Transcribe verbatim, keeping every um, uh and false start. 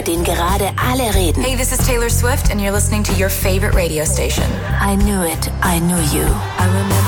den gerade alle reden. Hey, this is Taylor Swift and you're listening to your favorite radio station. I knew it, I knew you. I remember